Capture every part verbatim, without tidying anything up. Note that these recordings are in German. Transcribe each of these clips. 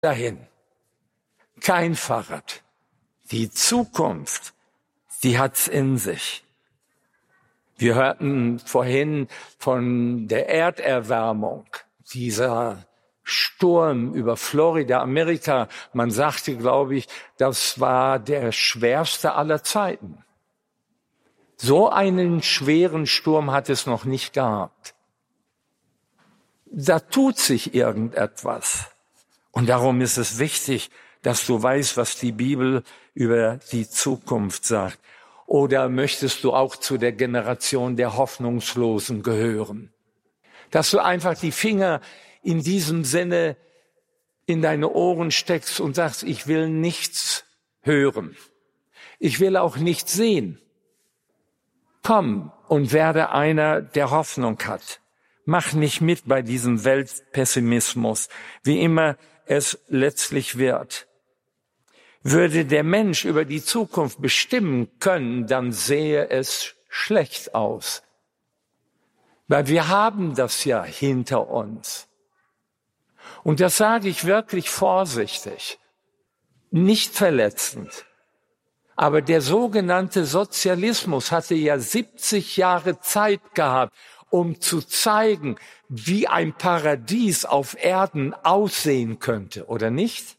dahin. Kein Fahrrad. Die Zukunft, die hat's in sich. Wir hörten vorhin von der Erderwärmung, dieser Sturm über Florida, Amerika. Man sagte, glaube ich, das war der schwerste aller Zeiten. So einen schweren Sturm hat es noch nicht gehabt. Da tut sich irgendetwas. Und darum ist es wichtig, dass du weißt, was die Bibel über die Zukunft sagt. Oder möchtest du auch zu der Generation der Hoffnungslosen gehören? Dass du einfach die Finger in diesem Sinne in deine Ohren steckst und sagst, ich will nichts hören. Ich will auch nichts sehen. Komm und werde einer, der Hoffnung hat. Mach nicht mit bei diesem Weltpessimismus, wie immer es letztlich wird. Würde der Mensch über die Zukunft bestimmen können, dann sähe es schlecht aus. Weil wir haben das ja hinter uns. Und das sage ich wirklich vorsichtig, nicht verletzend. Aber der sogenannte Sozialismus hatte ja siebzig Jahre Zeit gehabt, um zu zeigen, wie ein Paradies auf Erden aussehen könnte, oder nicht?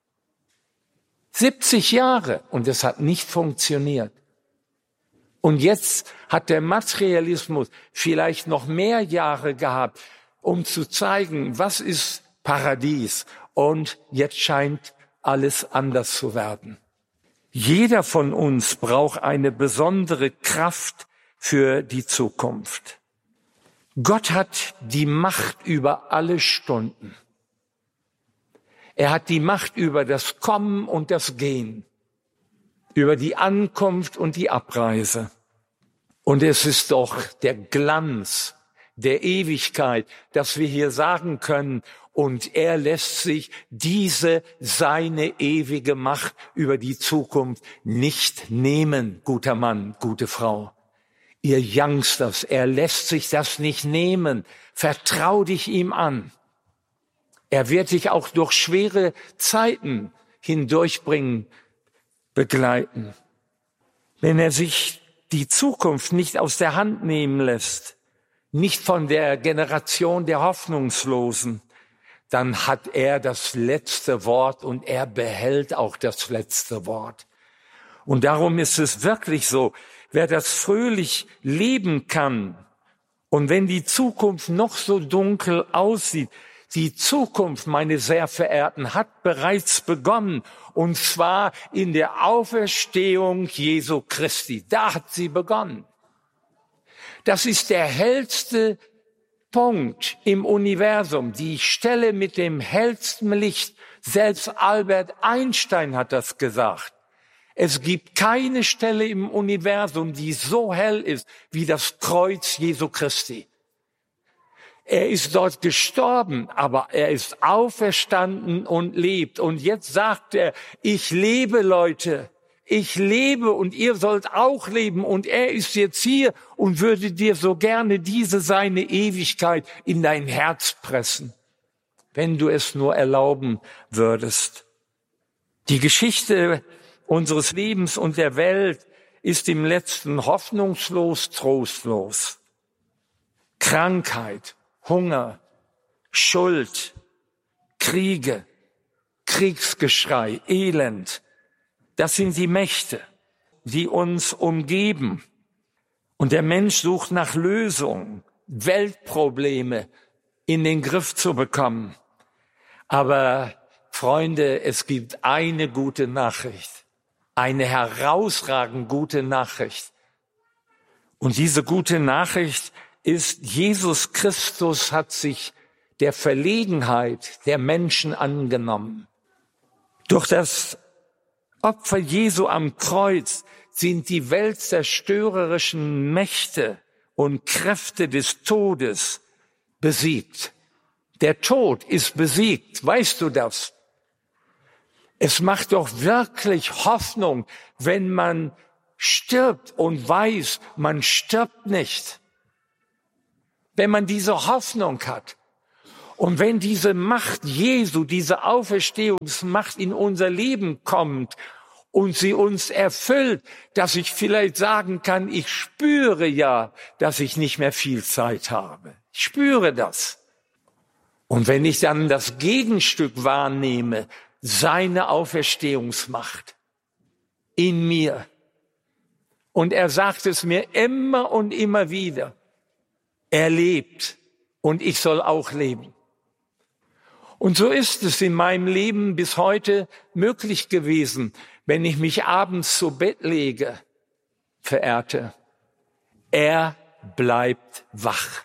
siebzig Jahre, und es hat nicht funktioniert. Und jetzt hat der Materialismus vielleicht noch mehr Jahre gehabt, um zu zeigen, was ist Paradies. Und jetzt scheint alles anders zu werden. Jeder von uns braucht eine besondere Kraft für die Zukunft. Gott hat die Macht über alle Stunden. Er hat die Macht über das Kommen und das Gehen, über die Ankunft und die Abreise. Und es ist doch der Glanz der Ewigkeit, dass wir hier sagen können, und er lässt sich diese, seine ewige Macht über die Zukunft nicht nehmen, guter Mann, gute Frau. Ihr Youngsters, er lässt sich das nicht nehmen. Vertrau dich ihm an. Er wird dich auch durch schwere Zeiten hindurchbringen, begleiten. Wenn er sich die Zukunft nicht aus der Hand nehmen lässt, nicht von der Generation der Hoffnungslosen, dann hat er das letzte Wort und er behält auch das letzte Wort. Und darum ist es wirklich so, wer das fröhlich leben kann und wenn die Zukunft noch so dunkel aussieht, die Zukunft, meine sehr Verehrten, hat bereits begonnen, und zwar in der Auferstehung Jesu Christi. Da hat sie begonnen. Das ist der hellste Punkt im Universum, die Stelle mit dem hellsten Licht. Selbst Albert Einstein hat das gesagt. Es gibt keine Stelle im Universum, die so hell ist wie das Kreuz Jesu Christi. Er ist dort gestorben, aber er ist auferstanden und lebt. Und jetzt sagt er, ich lebe, Leute, ich lebe und ihr sollt auch leben. Und er ist jetzt hier und würde dir so gerne diese seine Ewigkeit in dein Herz pressen, wenn du es nur erlauben würdest. Die Geschichte unseres Lebens und der Welt ist im Letzten hoffnungslos, trostlos. Krankheit, Hunger, Schuld, Kriege, Kriegsgeschrei, Elend, das sind die Mächte, die uns umgeben. Und der Mensch sucht nach Lösungen, Weltprobleme in den Griff zu bekommen. Aber Freunde, es gibt eine gute Nachricht, eine herausragend gute Nachricht. Und diese gute Nachricht ist, Jesus Christus hat sich der Verlegenheit der Menschen angenommen. Durch das Opfer Jesu am Kreuz sind die weltzerstörerischen Mächte und Kräfte des Todes besiegt. Der Tod ist besiegt, weißt du das? Es macht doch wirklich Hoffnung, wenn man stirbt und weiß, man stirbt nicht. Wenn man diese Hoffnung hat. Und wenn diese Macht Jesu, diese Auferstehungsmacht in unser Leben kommt und sie uns erfüllt, dass ich vielleicht sagen kann, ich spüre ja, dass ich nicht mehr viel Zeit habe. Ich spüre das. Und wenn ich dann das Gegenstück wahrnehme, seine Auferstehungsmacht in mir, und er sagt es mir immer und immer wieder, er lebt und ich soll auch leben. Und so ist es in meinem Leben bis heute möglich gewesen, wenn ich mich abends zu Bett lege, Verehrte, er bleibt wach.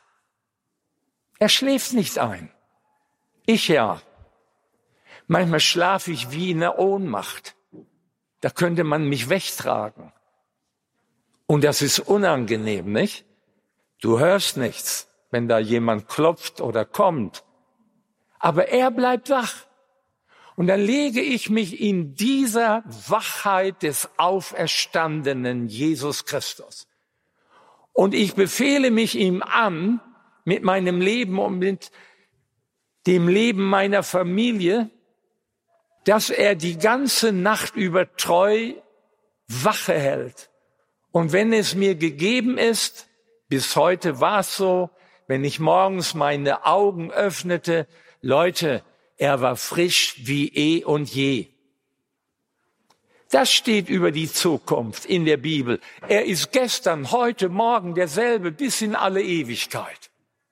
Er schläft nicht ein. Ich ja. Manchmal schlafe ich wie in der Ohnmacht. Da könnte man mich wegtragen. Und das ist unangenehm, nicht? Du hörst nichts, wenn da jemand klopft oder kommt. Aber er bleibt wach. Und dann lege ich mich in dieser Wachheit des auferstandenen Jesus Christus. Und ich befehle mich ihm an, mit meinem Leben und mit dem Leben meiner Familie, dass er die ganze Nacht über treu Wache hält. Und wenn es mir gegeben ist, bis heute war es so, wenn ich morgens meine Augen öffnete, Leute, er war frisch wie eh und je. Das steht über die Zukunft in der Bibel. Er ist gestern, heute, morgen derselbe bis in alle Ewigkeit.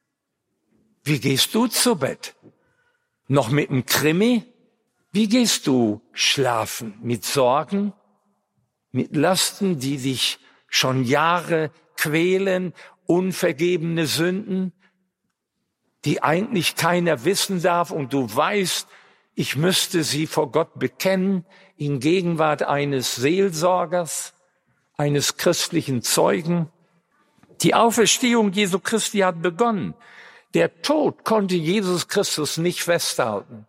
Wie gehst du zu Bett? Noch mit einem Krimi? Wie gehst du schlafen? Mit Sorgen? Mit Lasten, die dich schon Jahre quälen? Unvergebene Sünden, die eigentlich keiner wissen darf und du weißt, ich müsste sie vor Gott bekennen in Gegenwart eines Seelsorgers, eines christlichen Zeugen. Die Auferstehung Jesu Christi hat begonnen. Der Tod konnte Jesus Christus nicht festhalten.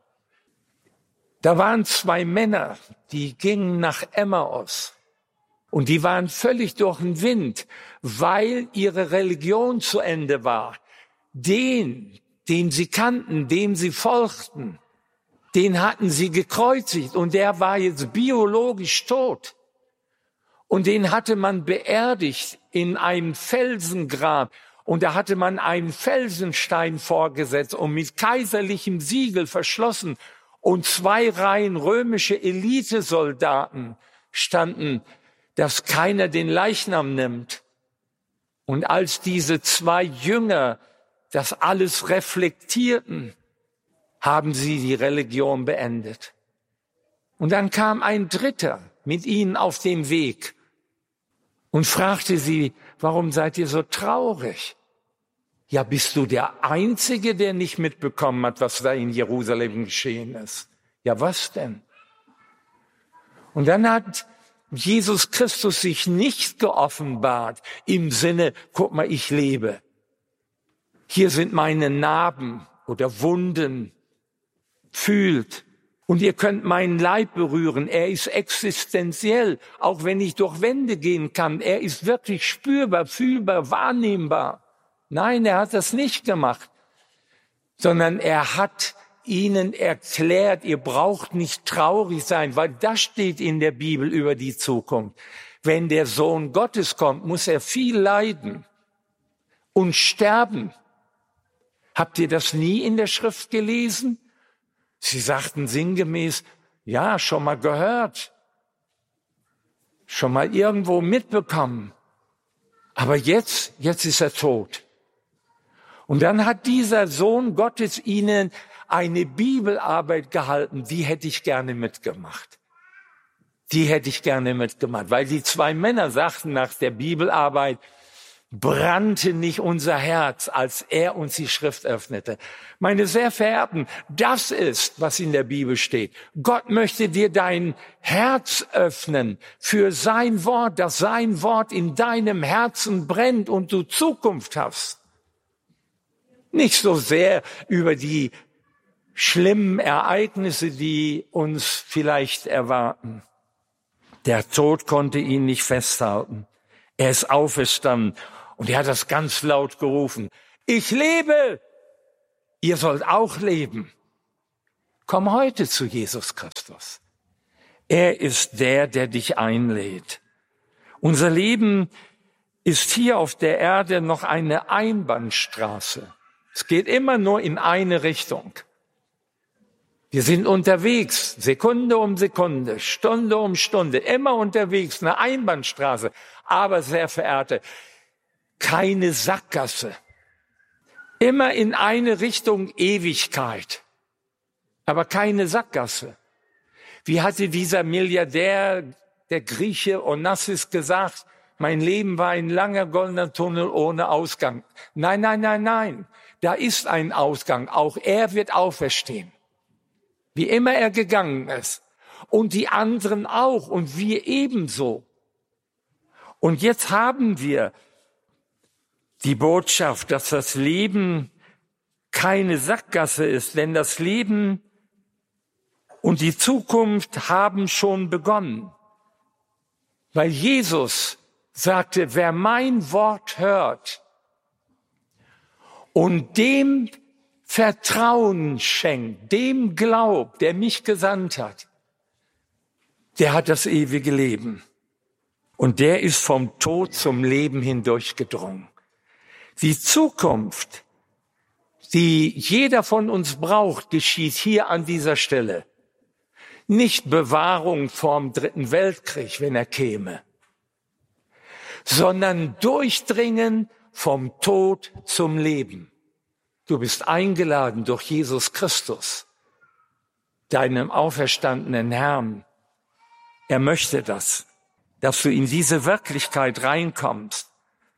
Da waren zwei Männer, die gingen nach Emmaus. Und die waren völlig durch den Wind, weil ihre Religion zu Ende war. Den, den sie kannten, dem sie folgten, den hatten sie gekreuzigt und der war jetzt biologisch tot. Und den hatte man beerdigt in einem Felsengrab. Und da hatte man einen Felsenstein vorgesetzt und mit kaiserlichem Siegel verschlossen. Und zwei Reihen römische Elitesoldaten standen, dass keiner den Leichnam nimmt. Und als diese zwei Jünger das alles reflektierten, haben sie die Religion beendet. Und dann kam ein Dritter mit ihnen auf dem Weg und fragte sie, warum seid ihr so traurig? Ja, bist du der Einzige, der nicht mitbekommen hat, was da in Jerusalem geschehen ist? Ja, was denn? Und dann hat Jesus Christus sich nicht geoffenbart im Sinne, guck mal, ich lebe. Hier sind meine Narben oder Wunden. Fühlt. Und ihr könnt meinen Leib berühren. Er ist existenziell, auch wenn ich durch Wände gehen kann. Er ist wirklich spürbar, fühlbar, wahrnehmbar. Nein, er hat das nicht gemacht, sondern er hat ihnen erklärt, ihr braucht nicht traurig sein, weil das steht in der Bibel über die Zukunft. Wenn der Sohn Gottes kommt, muss er viel leiden und sterben. Habt ihr das nie in der Schrift gelesen? Sie sagten sinngemäß, ja, schon mal gehört, schon mal irgendwo mitbekommen. Aber jetzt, jetzt ist er tot. Und dann hat dieser Sohn Gottes ihnen eine Bibelarbeit gehalten, die hätte ich gerne mitgemacht. Die hätte ich gerne mitgemacht, weil die zwei Männer sagten nach der Bibelarbeit, brannte nicht unser Herz, als er uns die Schrift öffnete. Meine sehr Verehrten, das ist, was in der Bibel steht. Gott möchte dir dein Herz öffnen für sein Wort, dass sein Wort in deinem Herzen brennt und du Zukunft hast. Nicht so sehr über die schlimmen Ereignisse, die uns vielleicht erwarten. Der Tod konnte ihn nicht festhalten. Er ist auferstanden und er hat das ganz laut gerufen. Ich lebe! ihr sollt auch leben. Komm heute zu Jesus Christus. Er ist der, der dich einlädt. Unser Leben ist hier auf der Erde noch eine Einbahnstraße. Es geht immer nur in eine Richtung. Wir sind unterwegs, Sekunde um Sekunde, Stunde um Stunde, immer unterwegs, eine Einbahnstraße. Aber, sehr Verehrte, keine Sackgasse. Immer in eine Richtung Ewigkeit, aber keine Sackgasse. Wie hatte dieser Milliardär, der Grieche Onassis, gesagt, mein Leben war ein langer goldener Tunnel ohne Ausgang. Nein, nein, nein, nein, da ist ein Ausgang. Auch er wird auferstehen, wie immer er gegangen ist. Und die anderen auch und wir ebenso. Und jetzt haben wir die Botschaft, dass das Leben keine Sackgasse ist, denn das Leben und die Zukunft haben schon begonnen. Weil Jesus sagte, wer mein Wort hört und dem Vertrauen schenkt, dem glaubt, der mich gesandt hat, der hat das ewige Leben. Und der ist vom Tod zum Leben hindurchgedrungen. Die Zukunft, die jeder von uns braucht, geschieht hier an dieser Stelle. Nicht Bewahrung vorm Dritten Weltkrieg, wenn er käme, sondern Durchdringen vom Tod zum Leben. Du bist eingeladen durch Jesus Christus, deinem auferstandenen Herrn. Er möchte das, dass du in diese Wirklichkeit reinkommst.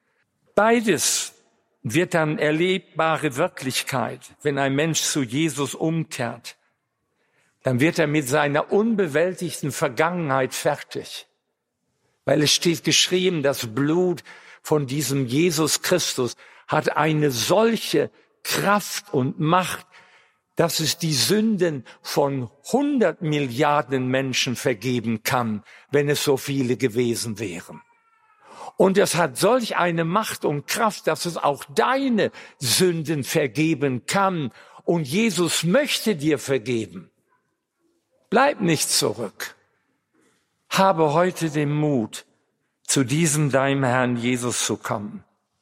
Beides wird dann erlebbare Wirklichkeit, wenn ein Mensch zu Jesus umkehrt. Dann wird er mit seiner unbewältigten Vergangenheit fertig. Weil es steht geschrieben, das Blut von diesem Jesus Christus hat eine solche Kraft und Macht, dass es die Sünden von hundert Milliarden Menschen vergeben kann, wenn es so viele gewesen wären. Und es hat solch eine Macht und Kraft, dass es auch deine Sünden vergeben kann. Und Jesus möchte dir vergeben. Bleib nicht zurück. Habe heute den Mut, zu diesem deinem Herrn Jesus zu kommen.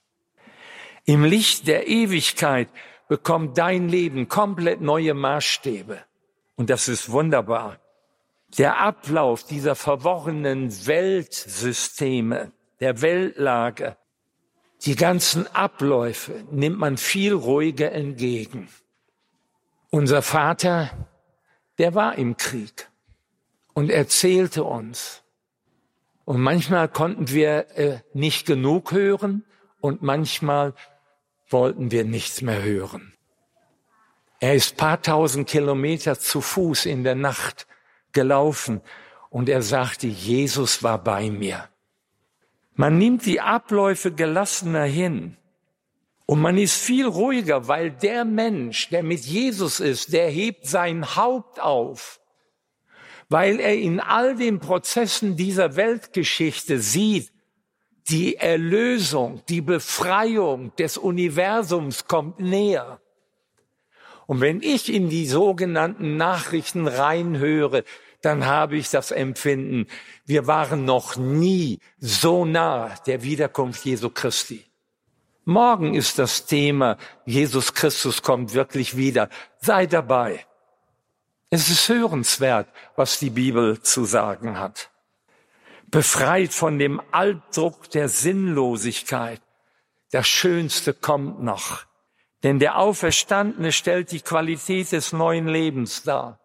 Im Licht der Ewigkeit bekommt dein Leben komplett neue Maßstäbe. Und das ist wunderbar. Der Ablauf dieser verworrenen Weltsysteme, der Weltlage, die ganzen Abläufe nimmt man viel ruhiger entgegen. Unser Vater, der war im Krieg und erzählte uns. Und manchmal konnten wir äh, nicht genug hören und manchmal wollten wir nichts mehr hören. Er ist paar tausend Kilometer zu Fuß in der Nacht gelaufen und er sagte, Jesus war bei mir. Man nimmt die Abläufe gelassener hin und man ist viel ruhiger, weil der Mensch, der mit Jesus ist, der hebt sein Haupt auf, weil er in all den Prozessen dieser Weltgeschichte sieht, die Erlösung, die Befreiung des Universums kommt näher. Und wenn ich in die sogenannten Nachrichten reinhöre, dann habe ich das Empfinden, wir waren noch nie so nah der Wiederkunft Jesu Christi. Morgen ist das Thema, Jesus Christus kommt wirklich wieder. Sei dabei. Es ist hörenswert, was die Bibel zu sagen hat. Befreit von dem Albdruck der Sinnlosigkeit. Das Schönste kommt noch. Denn der Auferstandene stellt die Qualität des neuen Lebens dar.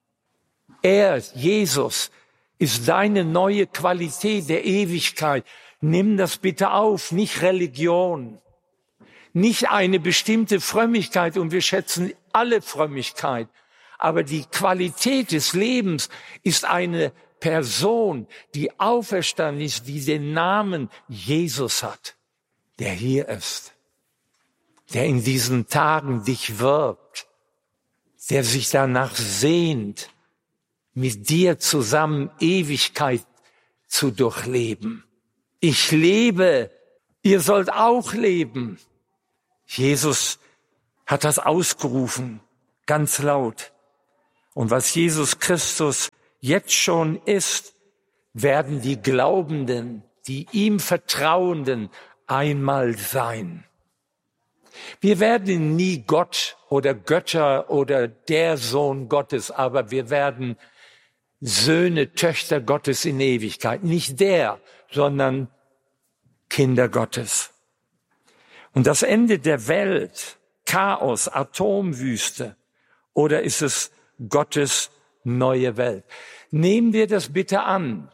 Er, Jesus, ist deine neue Qualität der Ewigkeit. Nimm das bitte auf, nicht Religion, nicht eine bestimmte Frömmigkeit, und wir schätzen alle Frömmigkeit. Aber die Qualität des Lebens ist eine Person, die auferstanden ist, die den Namen Jesus hat, der hier ist, der in diesen Tagen dich wirbt, der sich danach sehnt, mit dir zusammen Ewigkeit zu durchleben. Ich lebe, ihr sollt auch leben. Jesus hat das ausgerufen, ganz laut. Und was Jesus Christus jetzt schon ist, werden die Glaubenden, die ihm Vertrauenden einmal sein. Wir werden nie Gott oder Götter oder der Sohn Gottes, aber wir werden Söhne, Töchter Gottes in Ewigkeit. Nicht der, sondern Kinder Gottes. Und das Ende der Welt, Chaos, Atomwüste, oder ist es Gottes neue Welt? Nehmen wir das bitte an.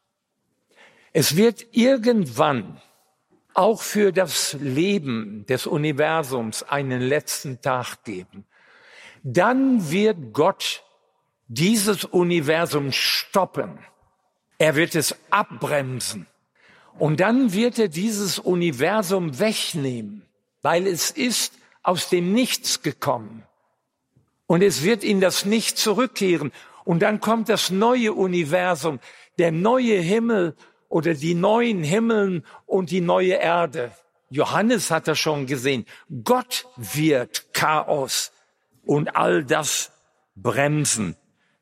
Es wird irgendwann auch für das Leben des Universums einen letzten Tag geben. Dann wird Gott dieses Universum stoppen. Er wird es abbremsen. Und dann wird er dieses Universum wegnehmen, weil es ist aus dem Nichts gekommen. Und es wird in das Nichts zurückkehren. Und dann kommt das neue Universum, der neue Himmel oder die neuen Himmeln und die neue Erde. Johannes hat das schon gesehen. Gott wird Chaos und all das bremsen.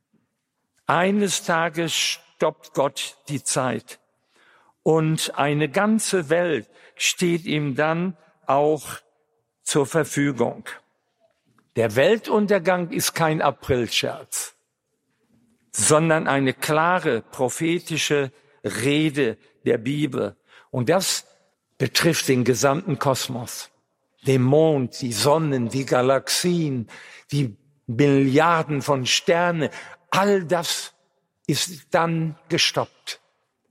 Eines Tages stoppt Gott die Zeit. Und eine ganze Welt steht ihm dann auch zur Verfügung. Der Weltuntergang ist kein Aprilscherz, sondern eine klare prophetische Rede der Bibel. Und das betrifft den gesamten Kosmos. Den Mond, die Sonnen, die Galaxien, die Milliarden von Sternen. All das ist dann gestoppt.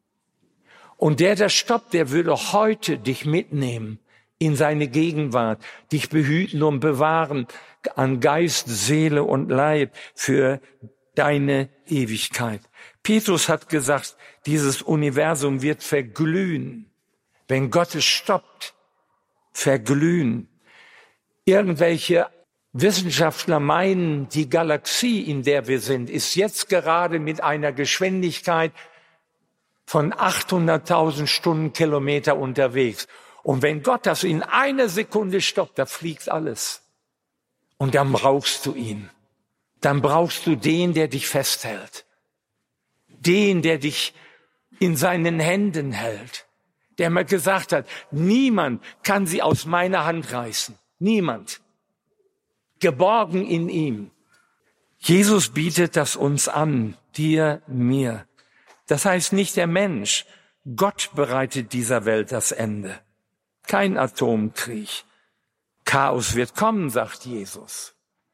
Und der, der stoppt, der würde heute dich mitnehmen in seine Gegenwart, dich behüten und bewahren an Geist, Seele und Leib für deine Ewigkeit. Petrus hat gesagt, dieses Universum wird verglühen. Wenn Gott es stoppt, verglühen. Irgendwelche Wissenschaftler meinen, die Galaxie, in der wir sind, ist jetzt gerade mit einer Geschwindigkeit von achthunderttausend Stundenkilometer unterwegs. Und wenn Gott das in einer Sekunde stoppt, da fliegt alles. Und dann brauchst du ihn. Dann brauchst du den, der dich festhält. Den, der dich in seinen Händen hält. Der mal gesagt hat, niemand kann sie aus meiner Hand reißen. Niemand. Geborgen in ihm. Jesus bietet das uns an, dir, mir. Das heißt nicht der Mensch. Gott bereitet dieser Welt das Ende. Kein Atomkrieg. Chaos wird kommen, sagt Jesus.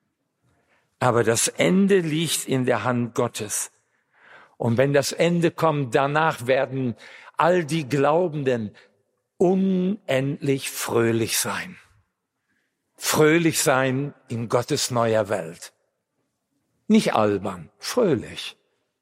Aber das Ende liegt in der Hand Gottes. Und wenn das Ende kommt, danach werden all die Glaubenden unendlich fröhlich sein. Fröhlich sein in Gottes neuer Welt. Nicht albern, fröhlich.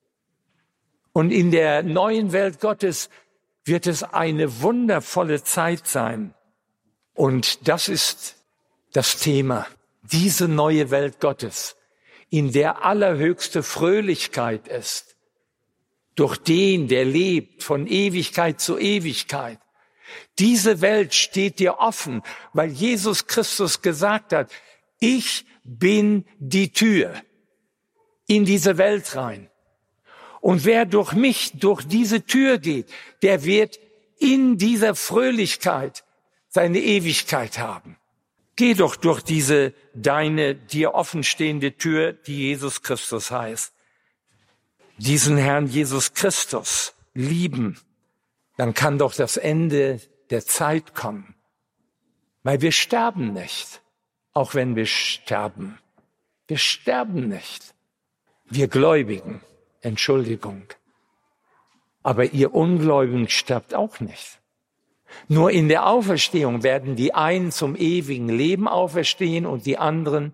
Und in der neuen Welt Gottes wird es eine wundervolle Zeit sein. Und das ist das Thema, diese neue Welt Gottes, in der allerhöchste Fröhlichkeit ist, durch den, der lebt von Ewigkeit zu Ewigkeit. Diese Welt steht dir offen, weil Jesus Christus gesagt hat, ich bin die Tür in diese Welt rein. Und wer durch mich, durch diese Tür geht, der wird in dieser Fröhlichkeit seine Ewigkeit haben. Geh doch durch diese deine, dir offenstehende Tür, die Jesus Christus heißt. Diesen Herrn Jesus Christus lieben, dann kann doch das Ende der Zeit kommen. Weil wir sterben nicht, auch wenn wir sterben. Wir sterben nicht. Wir Gläubigen. Entschuldigung. Aber ihr Ungläubigen sterbt auch nicht. Nur in der Auferstehung werden die einen zum ewigen Leben auferstehen und die anderen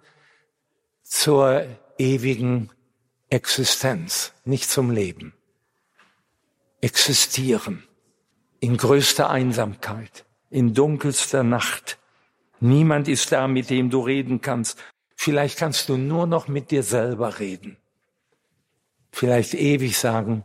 zur ewigen Existenz, nicht zum Leben. Existieren in größter Einsamkeit, in dunkelster Nacht. Niemand ist da, mit dem du reden kannst. Vielleicht kannst du nur noch mit dir selber reden. Vielleicht ewig sagen,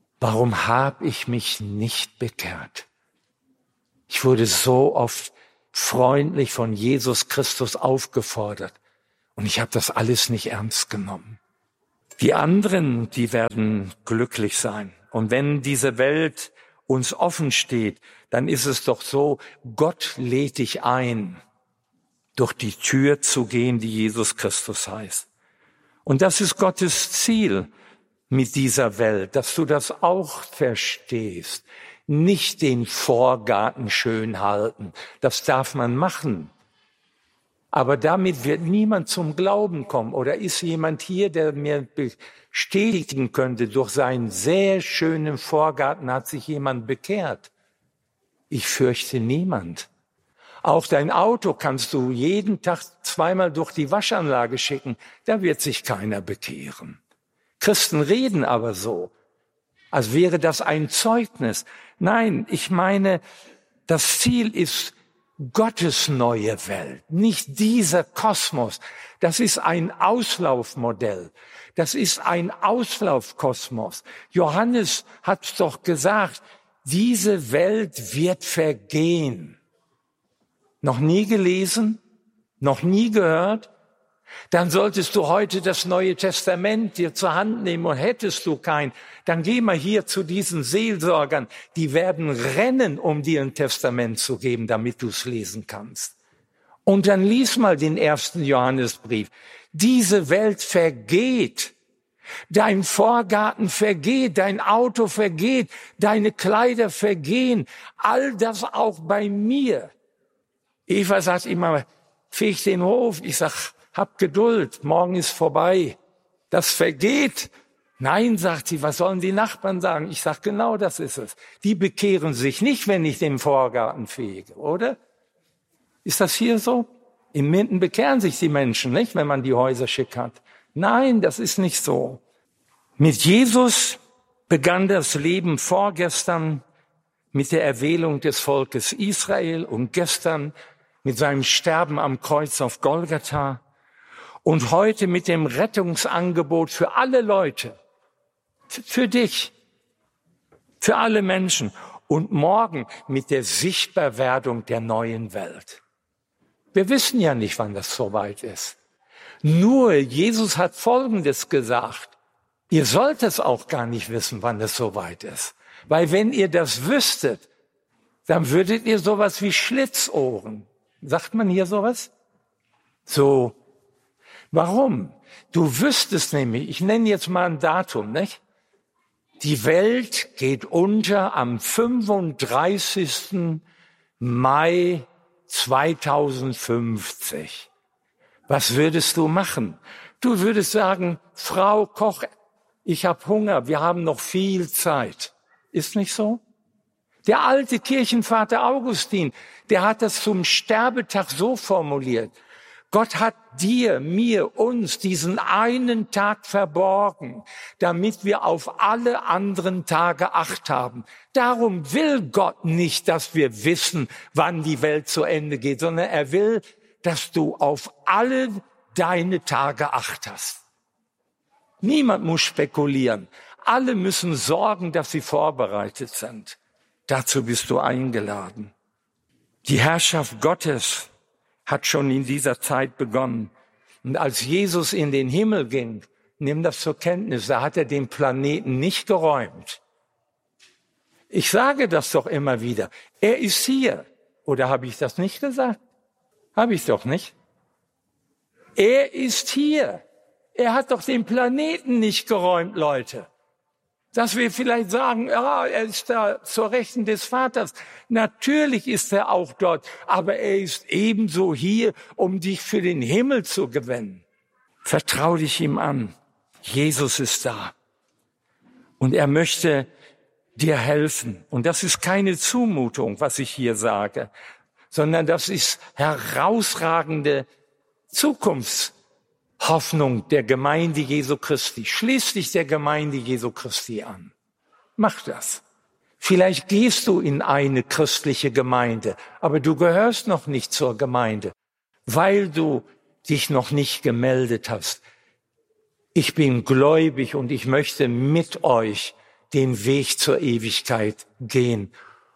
warum habe ich mich nicht bekehrt? Ich wurde so oft freundlich von Jesus Christus aufgefordert. Und ich habe das alles nicht ernst genommen. Die anderen, die werden glücklich sein. Und wenn diese Welt uns offen steht, dann ist es doch so, Gott lädt dich ein, durch die Tür zu gehen, die Jesus Christus heißt. Und das ist Gottes Ziel mit dieser Welt, dass du das auch verstehst. Nicht den Vorgarten schön halten, das darf man machen. Aber damit wird niemand zum Glauben kommen. Oder ist jemand hier, der mir bestätigen könnte, durch seinen sehr schönen Vorgarten hat sich jemand bekehrt? Ich fürchte niemand. Auch dein Auto kannst du jeden Tag zweimal durch die Waschanlage schicken. Da wird sich keiner bekehren. Christen reden aber so, als wäre das ein Zeugnis. Nein, ich meine, das Ziel ist Gottes neue Welt, nicht dieser Kosmos. Das ist ein Auslaufmodell. Das ist ein Auslaufkosmos. Johannes hat's doch gesagt, diese Welt wird vergehen. Noch nie gelesen? Noch nie gehört? Dann solltest du heute das Neue Testament dir zur Hand nehmen und hättest du kein, dann geh mal hier zu diesen Seelsorgern, die werden rennen, um dir ein Testament zu geben, damit du es lesen kannst. Und dann lies mal den ersten Johannesbrief. Diese Welt vergeht. Dein Vorgarten vergeht, dein Auto vergeht, deine Kleider vergehen. All das auch bei mir. Eva sagt immer, feg den Hof. Ich sag, hab Geduld, morgen ist vorbei. Das vergeht. Nein, sagt sie, was sollen die Nachbarn sagen? Ich sag, genau das ist es. Die bekehren sich nicht, wenn ich den Vorgarten fege, oder? Ist das hier so? In Minden bekehren sich die Menschen, nicht, wenn man die Häuser schick hat. Nein, das ist nicht so. Mit Jesus begann das Leben vorgestern mit der Erwählung des Volkes Israel und gestern mit seinem Sterben am Kreuz auf Golgatha und heute mit dem Rettungsangebot für alle Leute, für dich, für alle Menschen und morgen mit der Sichtbarwerdung der neuen Welt. Wir wissen ja nicht, wann das soweit ist. Nur Jesus hat Folgendes gesagt. Ihr sollt es auch gar nicht wissen, wann es soweit ist. Weil wenn ihr das wüsstet, dann würdet ihr sowas wie Schlitzohren. Sagt man hier sowas? So. Warum? Du wüsstest nämlich, ich nenne jetzt mal ein Datum, nicht? Die Welt geht unter am fünfunddreißigsten Mai zweitausendfünfzig. Was würdest du machen? Du würdest sagen, Frau Koch, ich habe Hunger, wir haben noch viel Zeit. Ist nicht so? Der alte Kirchenvater Augustin, der hat das zum Sterbetag so formuliert. Gott hat dir, mir, uns diesen einen Tag verborgen, damit wir auf alle anderen Tage Acht haben. Darum will Gott nicht, dass wir wissen, wann die Welt zu Ende geht, sondern er will, dass du auf alle deine Tage Acht hast. Niemand muss spekulieren. Alle müssen sorgen, dass sie vorbereitet sind. Dazu bist du eingeladen. Die Herrschaft Gottes hat schon in dieser Zeit begonnen. Und als Jesus in den Himmel ging, nimm das zur Kenntnis, da hat er den Planeten nicht geräumt. Ich sage das doch immer wieder. Er ist hier. Oder habe ich das nicht gesagt? Habe ich doch nicht. Er ist hier. Er hat doch den Planeten nicht geräumt, Leute. Dass wir vielleicht sagen, ja, er ist da zur Rechten des Vaters. Natürlich ist er auch dort, aber er ist ebenso hier, um dich für den Himmel zu gewinnen. Vertrau dich ihm an. Jesus ist da. Und er möchte dir helfen. Und das ist keine Zumutung, was ich hier sage, sondern das ist herausragende Zukunftshoffnung der Gemeinde Jesu Christi. Schließ dich der Gemeinde Jesu Christi an. Mach das. Vielleicht gehst du in eine christliche Gemeinde, aber du gehörst noch nicht zur Gemeinde, weil du dich noch nicht gemeldet hast. Ich bin gläubig und ich möchte mit euch den Weg zur Ewigkeit gehen.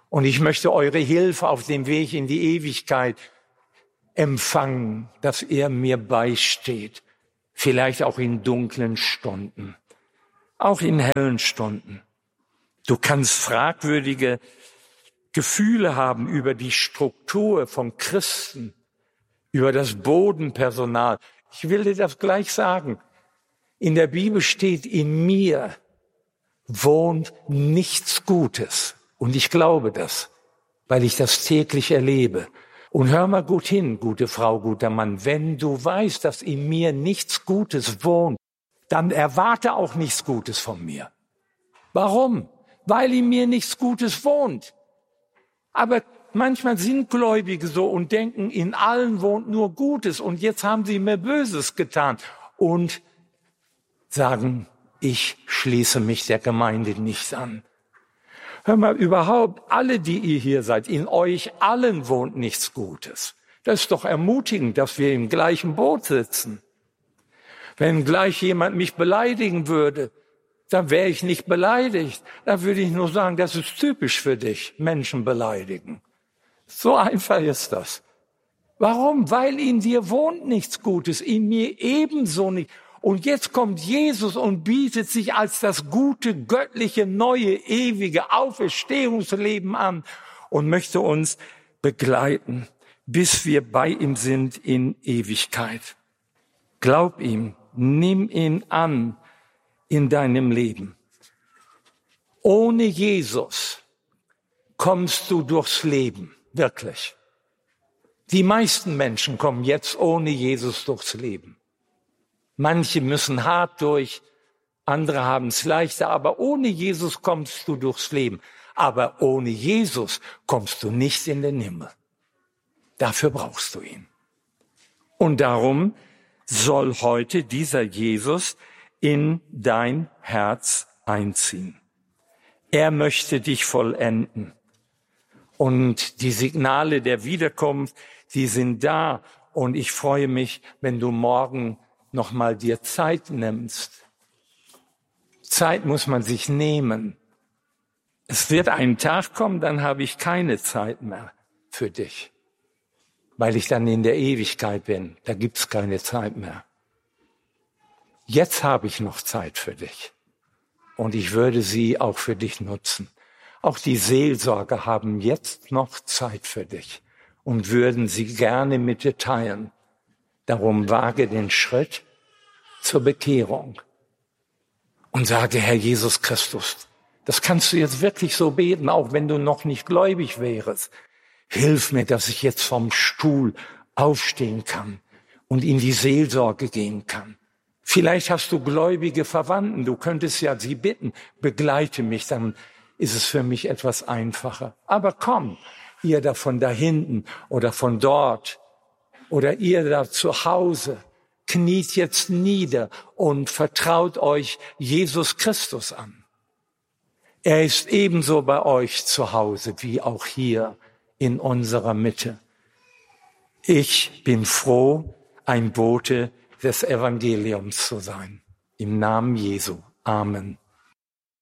Und ich möchte eure Hilfe auf dem Weg in die Ewigkeit empfangen, dass er mir beisteht. Vielleicht auch in dunklen Stunden, auch in hellen Stunden. Du kannst fragwürdige Gefühle haben über die Struktur von Christen, über das Bodenpersonal. Ich will dir das gleich sagen. In der Bibel steht, in mir wohnt nichts Gutes. Und ich glaube das, weil ich das täglich erlebe. Und hör mal gut hin, gute Frau, guter Mann. Wenn du weißt, dass in mir nichts Gutes wohnt, dann erwarte auch nichts Gutes von mir. Warum? Weil in mir nichts Gutes wohnt. Aber manchmal sind Gläubige so und denken, in allen wohnt nur Gutes und jetzt haben sie mir Böses getan und sagen, ich schließe mich der Gemeinde nicht an. Hör mal, überhaupt, alle, die ihr hier seid, in euch allen wohnt nichts Gutes. Das ist doch ermutigend, dass wir im gleichen Boot sitzen. Wenn gleich jemand mich beleidigen würde, dann wäre ich nicht beleidigt. Dann würde ich nur sagen, das ist typisch für dich, Menschen beleidigen. So einfach ist das. Warum? Weil in dir wohnt nichts Gutes, in mir ebenso nicht. Und jetzt kommt Jesus und bietet sich als das gute, göttliche, neue, ewige Auferstehungsleben an und möchte uns begleiten, bis wir bei ihm sind in Ewigkeit. Glaub ihm, nimm ihn an in deinem Leben. Ohne Jesus kommst du durchs Leben, wirklich. Die meisten Menschen kommen jetzt ohne Jesus durchs Leben. Manche müssen hart durch, andere haben es leichter, aber ohne Jesus kommst du durchs Leben. Aber ohne Jesus kommst du nicht in den Himmel. Dafür brauchst du ihn. Und darum soll heute dieser Jesus in dein Herz einziehen. Er möchte dich vollenden. Und die Signale der Wiederkunft, die sind da. Und ich freue mich, wenn du morgen nochmal dir Zeit nimmst. Zeit muss man sich nehmen. Es wird ein Tag kommen, dann habe ich keine Zeit mehr für dich, weil ich dann in der Ewigkeit bin. Da gibt's keine Zeit mehr. Jetzt habe ich noch Zeit für dich und ich würde sie auch für dich nutzen. Auch die Seelsorger haben jetzt noch Zeit für dich und würden sie gerne mit dir teilen. Darum wage den Schritt zur Bekehrung und sage, Herr Jesus Christus, das kannst du jetzt wirklich so beten, auch wenn du noch nicht gläubig wärst. Hilf mir, dass ich jetzt vom Stuhl aufstehen kann und in die Seelsorge gehen kann. Vielleicht hast du gläubige Verwandten, du könntest ja sie bitten, begleite mich, dann ist es für mich etwas einfacher. Aber komm, ihr da von da hinten oder von dort oder ihr da zu Hause, kniet jetzt nieder und vertraut euch Jesus Christus an. Er ist ebenso bei euch zu Hause wie auch hier in unserer Mitte. Ich bin froh, ein Bote des Evangeliums zu sein. Im Namen Jesu. Amen.